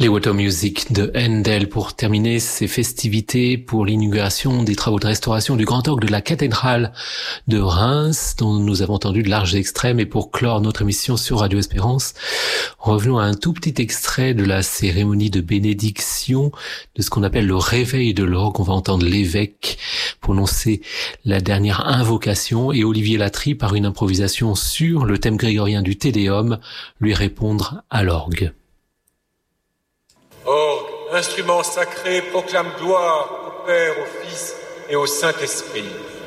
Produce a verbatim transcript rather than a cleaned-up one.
Les Water Music de Handel pour terminer ces festivités pour l'inauguration des travaux de restauration du grand orgue de la cathédrale de Reims, dont nous avons entendu de larges extraits. Mais pour clore notre émission sur Radio Espérance, revenons à un tout petit extrait de la cérémonie de bénédiction de ce qu'on appelle le réveil de l'orgue. On va entendre l'évêque prononcer la dernière invocation et Olivier Latry, par une improvisation sur le thème grégorien du Te Deum, lui répondre à l'orgue. Orgue, instrument sacré, proclame gloire au Père, au Fils et au Saint-Esprit.